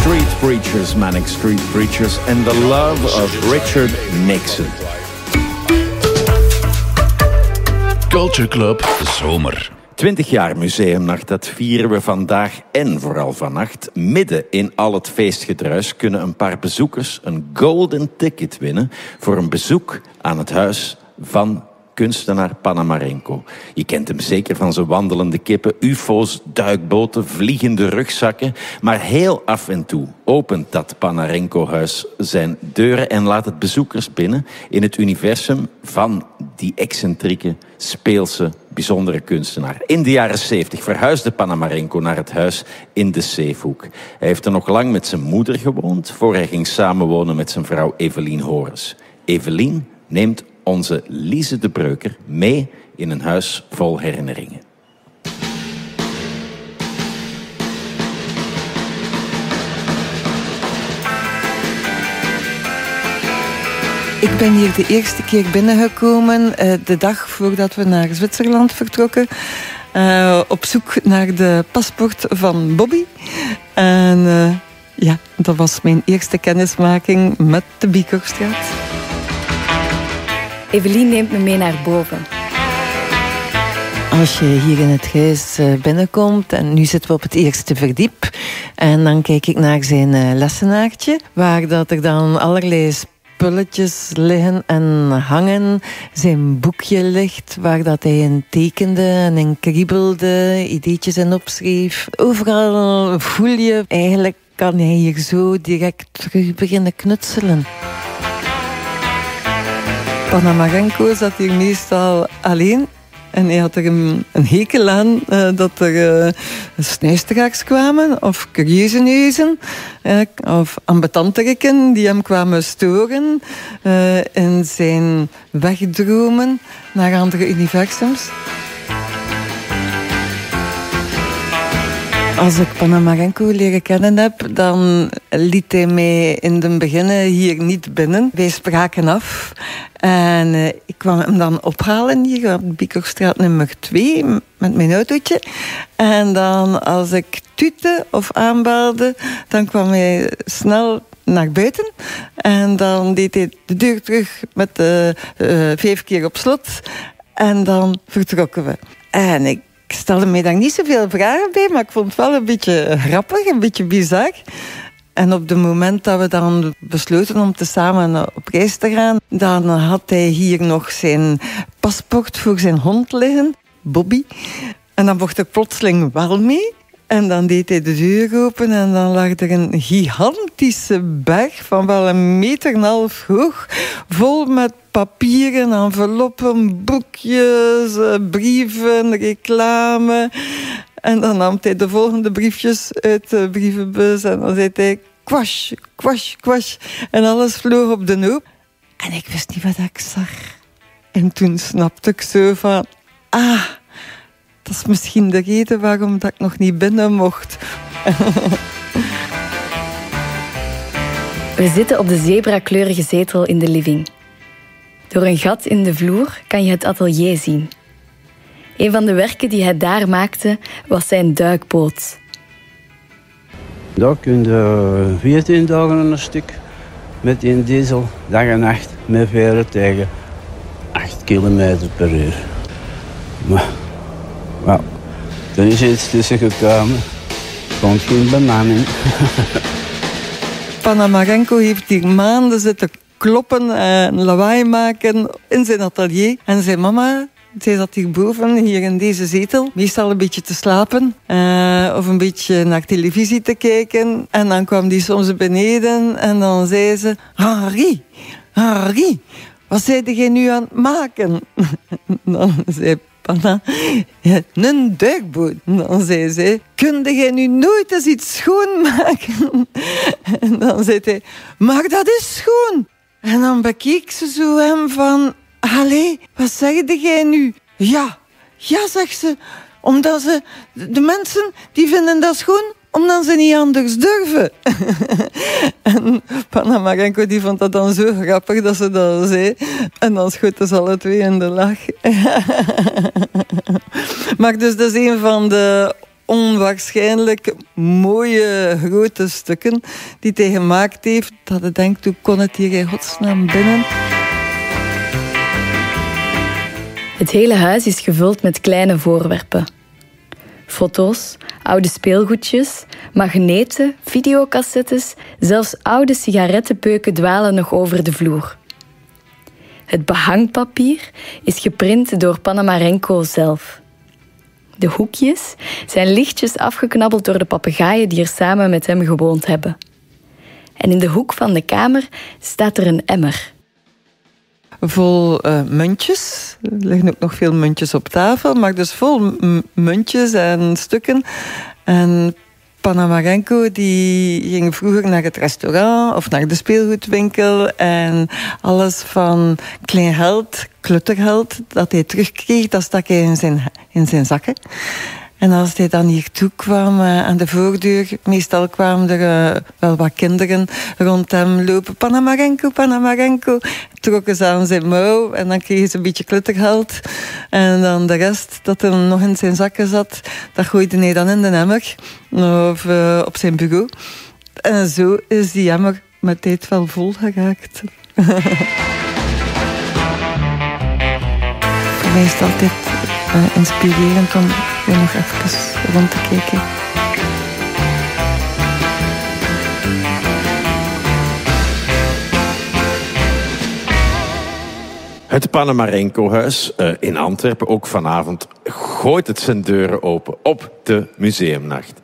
Street Preachers, Manic Street Preachers and The Love of Richard Nixon. Culture Club Zomer. 20 jaar museumnacht, dat vieren we vandaag en vooral vannacht. Midden in al het feestgedruis kunnen een paar bezoekers een golden ticket winnen voor een bezoek aan het huis van kunstenaar Panamarenko. Je kent hem zeker van zijn wandelende kippen, ufo's, duikboten, vliegende rugzakken. Maar heel af en toe opent dat Panamarenko-huis zijn deuren en laat het bezoekers binnen in het universum van die excentrieke, speelse, bijzondere kunstenaar. In de jaren 70 verhuisde Panamarenko naar het huis in de Zeefhoek. Hij heeft er nog lang met zijn moeder gewoond, voor hij ging samenwonen met zijn vrouw Evelien Horens. Evelien neemt onze Lise de Breuker mee in een huis vol herinneringen. Ik ben hier de eerste keer binnengekomen de dag voordat we naar Zwitserland vertrokken. Op zoek naar de paspoort van Bobby. En ja, dat was mijn eerste kennismaking met de Biekorstraat. Evelien neemt me mee naar boven. Als je hier in het huis binnenkomt, en nu zitten we op het eerste verdiep, en dan kijk ik naar zijn lessenaartje, waar dat er dan allerlei spulletjes liggen en hangen. Zijn boekje ligt, waar dat hij in tekende en in kriebelde, ideetjes in opschreef. Overal voel je, eigenlijk kan hij hier zo direct terug beginnen knutselen. Panamarenko zat hier meestal alleen. En hij had er een hekel aan dat er snuisteraars kwamen, of curieuze neuzen, of ambetanteriken die hem kwamen storen in zijn wegdromen naar andere universums. Als ik Panamarenko leren kennen heb, dan liet hij mij in het begin hier niet binnen. Wij spraken af en ik kwam hem dan ophalen hier op Biekorstraat nummer 2 met mijn autootje. En dan als ik tuette of aanbelde, dan kwam hij snel naar buiten. En dan deed hij de deur terug met 5 keer op slot. En dan vertrokken we. En ik stelde mij daar niet zoveel vragen bij, maar ik vond het wel een beetje grappig, een beetje bizar. En op het moment dat we dan besloten om te samen op reis te gaan, dan had hij hier nog zijn paspoort voor zijn hond liggen, Bobby. En dan mocht ik plotseling wel mee. En dan deed hij de deur open en dan lag er een gigantische berg van wel 1,5 meter hoog, vol met papieren, enveloppen, boekjes, brieven, reclame. En dan nam hij de volgende briefjes uit de brievenbus en dan zei hij kwash, kwash, kwash. En alles vloog op de hoop. En ik wist niet wat ik zag. En toen snapte ik zo van, dat is misschien de reden waarom dat ik nog niet binnen mocht. We zitten op de zebrakleurige zetel in de living. Door een gat in de vloer kan je het atelier zien. Een van de werken die hij daar maakte was zijn duikboot. Daar kun je 14 dagen een stuk met een diesel, dag en nacht, met veren tegen 8 kilometer per uur. Maar er is iets tussen gekomen. Er komt geen bemanning. Panamarenko heeft hier maanden zitten kloppen en lawaai maken in zijn atelier. En zijn mama, zij zat hierboven, hier in deze zetel, meestal een beetje te slapen of een beetje naar televisie te kijken. En dan kwam die soms beneden en dan zei ze, Henri, wat zei jij nu aan het maken? Dan zei Panna, een duikboot. Dan zei zij, kun jij nu nooit eens iets schoonmaken? En dan zei hij, maar dat is schoon. En dan bekeek ze zo hem van, allee, wat zeg jij nu? Ja, zegt ze, omdat de mensen die vinden dat schoon, omdat ze niet anders durven. En Panamarenko die vond dat dan zo grappig dat ze dat zei. En dan schoten ze alle twee in de lach. Maar dus dat is een van de onwaarschijnlijk mooie grote stukken die hij gemaakt heeft. Dat je denkt, hoe kon het hier in godsnaam binnen? Het hele huis is gevuld met kleine voorwerpen. Foto's, oude speelgoedjes, magneten, videocassettes, zelfs oude sigarettenpeuken dwalen nog over de vloer. Het behangpapier is geprint door Panamarenko zelf. De hoekjes zijn lichtjes afgeknabbeld door de papegaaien die er samen met hem gewoond hebben. En in de hoek van de kamer staat er een emmer. Vol muntjes. Er liggen ook nog veel muntjes op tafel, maar dus vol muntjes en stukken. En Panamarenko die ging vroeger naar het restaurant of naar de speelgoedwinkel en alles van klein geld, kluttergeld, dat hij terugkreeg, dat stak hij in zijn zakken. En als hij dan hier toe kwam aan de voordeur, meestal kwamen er wel wat kinderen rond hem lopen. Panamarenko, Panamarenko. Trokken ze aan zijn mouw en dan kregen ze een beetje kluttergeld. En dan de rest dat er nog in zijn zakken zat, dat gooide hij dan in de emmer of op zijn bureau. En zo is die emmer met tijd wel vol geraakt. Voor mij is het altijd inspirerend om weer nog even rond te kijken. Het Panamarenko-huis in Antwerpen, ook vanavond, gooit het zijn deuren open op de museumnacht.